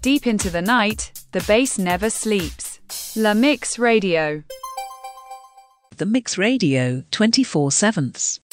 Deep into the night, the bass never sleeps. La Mix Radio. The Mix Radio 24/7.